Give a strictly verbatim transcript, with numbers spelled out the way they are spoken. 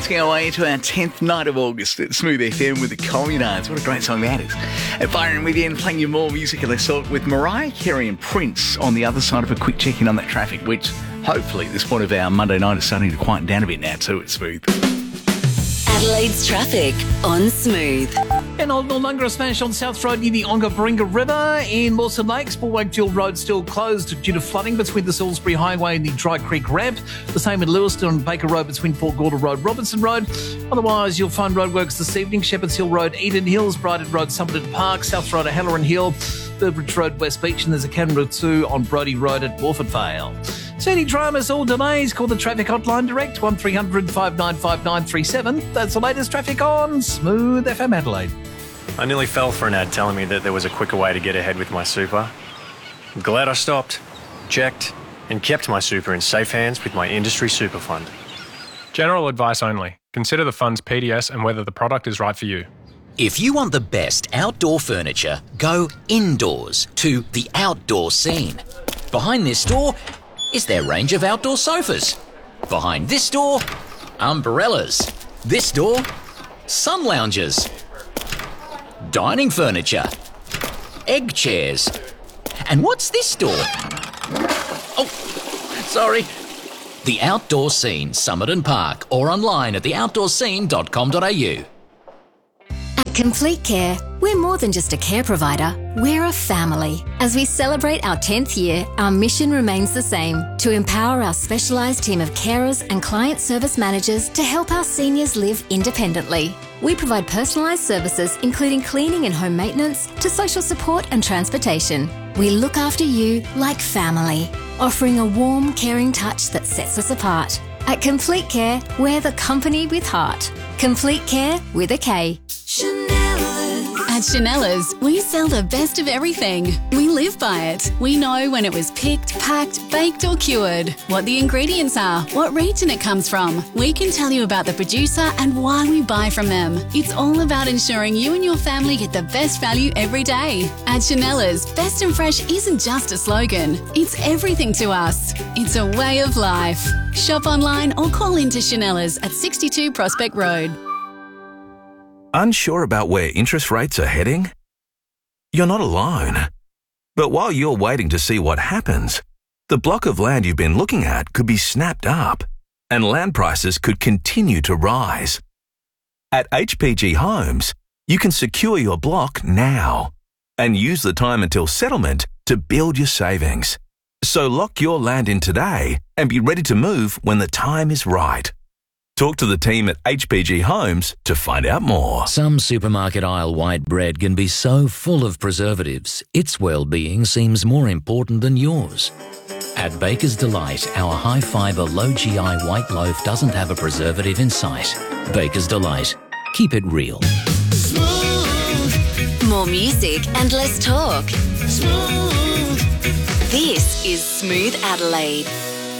dancing our way into our tenth night of August at Smooth F M with the Communards. What a great song that is. And Byron with you and playing you more music, and let's talk with Mariah Carey and Prince on the other side of a quick check-in on that traffic, which hopefully at this point of our Monday night is starting to quieten down a bit now too. It's Smooth. Adelaide's traffic on Smooth. An old Noongar smash on South Road near the Ongabaringa River. In Mawson Lakes, Bullwakefield Road still closed due to flooding between the Salisbury Highway and the Dry Creek Ramp. The same in Lewiston and Baker Road between Port Gorda Road, Robinson Road. Otherwise, you'll find roadworks this evening. Shepherd's Hill Road, Eden Hills, Brighton Road, Somerton Park, South Road, Halloran Hill, Burbridge Road, West Beach, and there's a camera two on Brodie Road at Morford Vale. So any dramas or delays, call the traffic hotline direct, one three hundred five nine five nine three seven. That's the latest traffic on Smooth F M Adelaide. I nearly fell for an ad telling me that there was a quicker way to get ahead with my super. I'm glad I stopped, checked, and kept my super in safe hands with my industry super fund. General advice only. Consider the fund's P D S and whether the product is right for you. If you want the best outdoor furniture, go indoors to The Outdoor Scene. Behind this door is their range of outdoor sofas. Behind this door, umbrellas. This door, sun loungers. Dining furniture. Egg chairs. And what's this door? Oh, sorry. The Outdoor Scene, Summit and Park, or online at the outdoor scene dot com dot a u. At Complete Care, we're more than just a care provider, we're a family. As we celebrate our tenth year, our mission remains the same, to empower our specialised team of carers and client service managers to help our seniors live independently. We provide personalised services including cleaning and home maintenance to social support and transportation. We look after you like family, offering a warm, caring touch that sets us apart. At Complete Care, we're the company with heart. Complete Care with a K. At Chanella's, we sell the best of everything. We live by it. We know when it was picked, packed, baked or cured, what the ingredients are, what region it comes from. We can tell you about the producer and why we buy from them. It's all about ensuring you and your family get the best value every day. At Chanella's, best and fresh isn't just a slogan. It's everything to us. It's a way of life. Shop online or call into Chanella's at sixty-two Prospect Road. Unsure about where interest rates are heading? You're not alone. But while you're waiting to see what happens, the block of land you've been looking at could be snapped up and land prices could continue to rise. At H P G Homes, you can secure your block now and use the time until settlement to build your savings. So lock your land in today and be ready to move when the time is right. Talk to the team at H P G Homes to find out more. Some supermarket aisle white bread can be so full of preservatives, its well-being seems more important than yours. At Baker's Delight, our high-fibre, low-G I white loaf doesn't have a preservative in sight. Baker's Delight. Keep it real. Smooth. More music and less talk. Smooth. This is Smooth Adelaide.